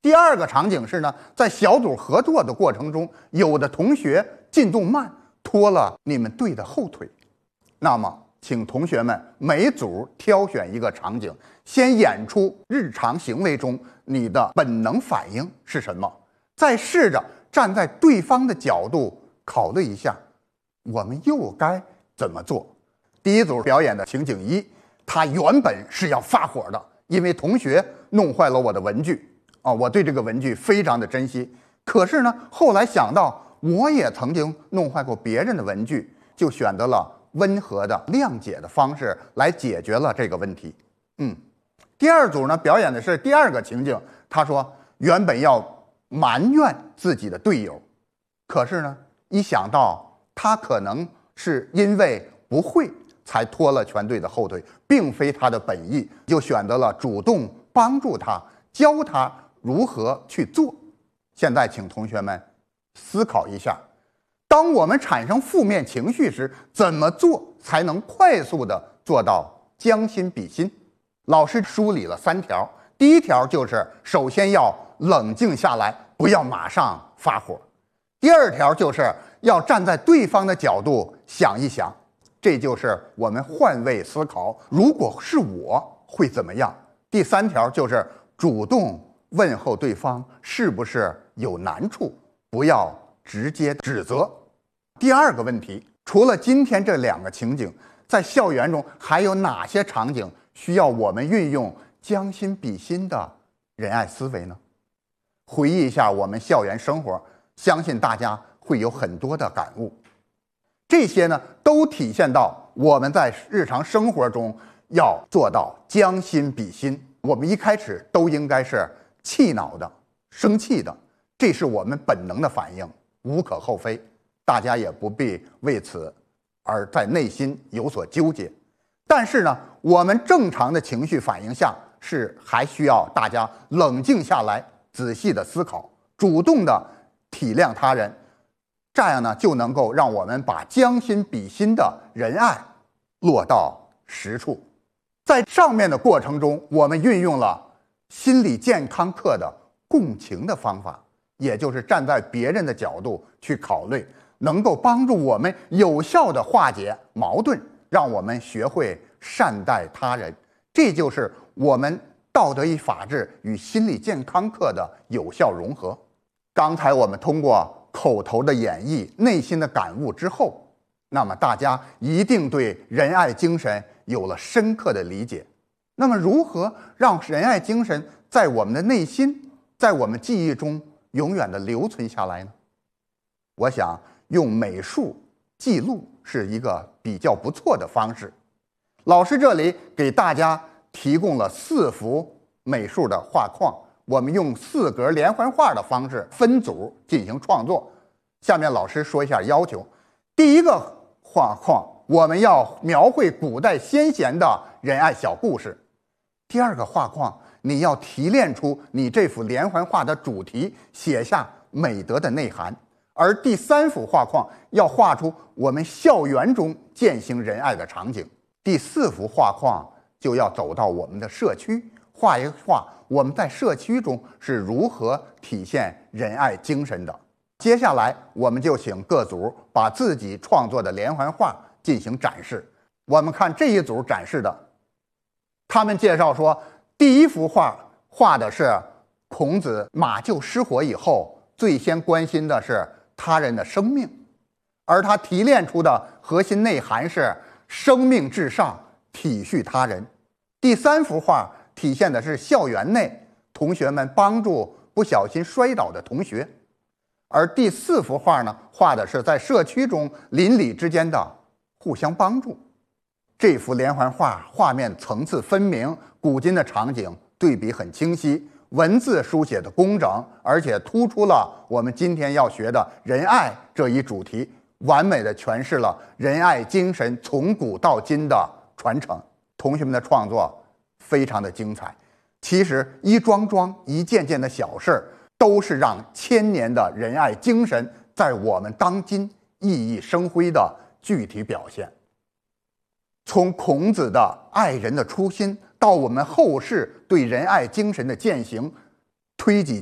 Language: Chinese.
第二个场景是呢，在小组合作的过程中，有的同学进度慢，拖了你们队的后腿。那么，请同学们每组挑选一个场景，先演出日常行为中你的本能反应是什么，再试着站在对方的角度考虑一下，我们又该怎么做。第一组表演的情景一，他原本是要发火的，因为同学弄坏了我的文具我对这个文具非常的珍惜，可是呢，后来想到我也曾经弄坏过别人的文具，就选择了温和的谅解的方式来解决了这个问题。第二组呢，表演的是第二个情景，他说原本要埋怨自己的队友，可是呢，一想到他可能是因为不会才拖了全队的后腿，并非他的本意，就选择了主动帮助他，教他如何去做。现在请同学们思考一下，当我们产生负面情绪时，怎么做才能快速的做到将心比心？老师梳理了3条，第一条就是首先要冷静下来，不要马上发火。第二条就是要站在对方的角度想一想，这就是我们换位思考，如果是我会怎么样？第3条就是主动问候对方是不是有难处，不要直接指责。第二个问题，除了今天这2个情景，在校园中还有哪些场景需要我们运用将心比心的仁爱思维呢？回忆一下我们校园生活，相信大家会有很多的感悟。这些呢，都体现到我们在日常生活中要做到将心比心。我们一开始都应该是气恼的、生气的，这是我们本能的反应，无可厚非。大家也不必为此而在内心有所纠结。但是呢，我们正常的情绪反应下还需要大家冷静下来，仔细的思考，主动的体谅他人，这样呢，就能够让我们把将心比心的仁爱落到实处。在上面的过程中，我们运用了心理健康课的共情的方法，也就是站在别人的角度去考虑，能够帮助我们有效的化解矛盾，让我们学会善待他人。这就是我们道德与法治与心理健康课的有效融合。刚才我们通过口头的演绎、内心的感悟之后，那么大家一定对仁爱精神有了深刻的理解。那么如何让仁爱精神在我们的内心、在我们记忆中永远的留存下来呢？我想用美术记录是一个比较不错的方式。老师这里给大家提供了4幅美术的画框，我们用4格连环画的方式分组进行创作。下面老师说一下要求。第一个画框，我们要描绘古代先贤的仁爱小故事。第二个画框，你要提炼出你这幅连环画的主题，写下美德的内涵。而第3幅画框要画出我们校园中践行仁爱的场景。第4幅画框就要走到我们的社区，画一画我们在社区中是如何体现仁爱精神的。接下来我们就请各组把自己创作的连环画进行展示。我们看这一组展示的，他们介绍说，第1幅画画的是孔子马厩失火以后，最先关心的是他人的生命，而他提炼出的核心内涵是生命至上，体恤他人。第3幅画体现的是校园内同学们帮助不小心摔倒的同学，而第4幅画呢，画的是在社区中邻里之间的互相帮助。这幅连环画画面层次分明，古今的场景对比很清晰，文字书写的工整，而且突出了我们今天要学的仁爱这一主题，完美的诠释了仁爱精神从古到今的传承。同学们的创作非常的精彩。其实一桩桩一件件的小事都是让千年的仁爱精神在我们当今熠熠生辉的具体表现。从孔子的爱人的初心，到我们后世对仁爱精神的践行，推己